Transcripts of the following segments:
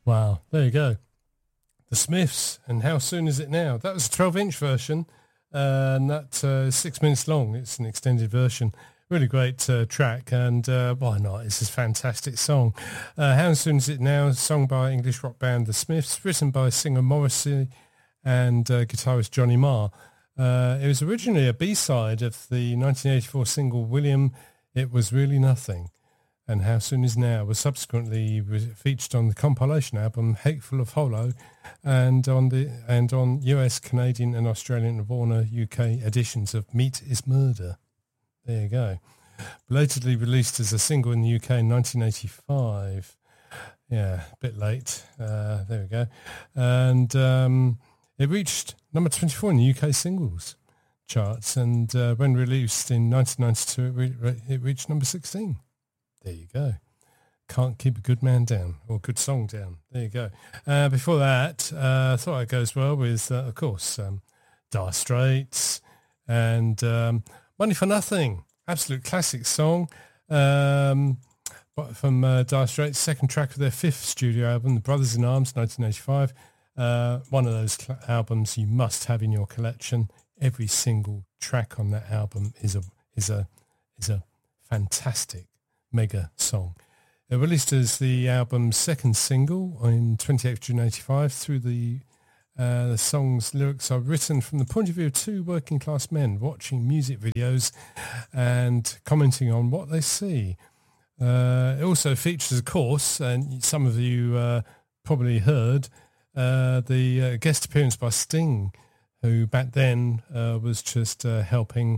Wow, there you go. The Smiths, and How Soon Is It Now? That was a 12-inch version, and that's 6 minutes long. It's an extended version. Really great track, and why not? It's a fantastic song. How Soon Is It Now, sung by English rock band The Smiths, written by singer Morrissey and guitarist Johnny Marr. It was originally a B-side of the 1984 single William, It Was Really Nothing. And How Soon Is Now was subsequently featured on the compilation album Hateful of Hollow and on US, Canadian and Australian and Warner UK editions of Meat is Murder. There you go. Belatedly released as a single in the UK in 1985. Yeah, a bit late. There we go. And it reached number 24 in the UK singles charts, and when released in 1992, it reached number 16. There you go. Can't keep a good man down, or a good song down. There you go. Before that, I thought I'd go as well with, of course, Dire Straits and Money for Nothing. Absolute classic song. From Dire Straits, second track of their fifth studio album, The Brothers in Arms, 1985. One of those albums you must have in your collection. Every single track on that album is a fantastic mega song. It released as the album's second single on 28th June 85. Through the song's lyrics are written from the point of view of two working class men watching music videos and commenting on what they see. It also features, of course, and some of you probably heard, the guest appearance by Sting, who back then was just helping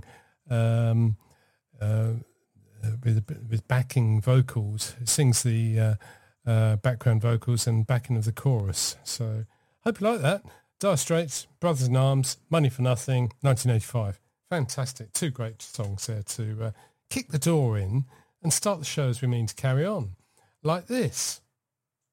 with backing vocals. It sings the background vocals and backing of the chorus. So hope you like that. Dire Straits, Brothers in Arms, Money for Nothing, 1985. Fantastic. Two great songs there to kick the door in and start the show as we mean to carry on. Like this.